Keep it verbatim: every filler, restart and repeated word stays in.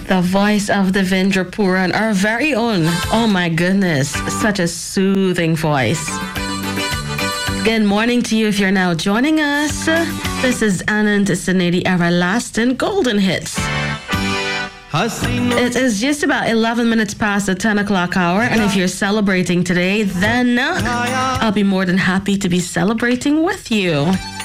The voice of Devendra Puran, our very own. Oh my goodness, such a soothing voice. Good morning to you if you're now joining us. This is Anand Sanedi Everlasting Golden Hits. It is just about eleven minutes past the ten o'clock hour, and if you're celebrating today, then uh, I'll be more than happy to be celebrating with you.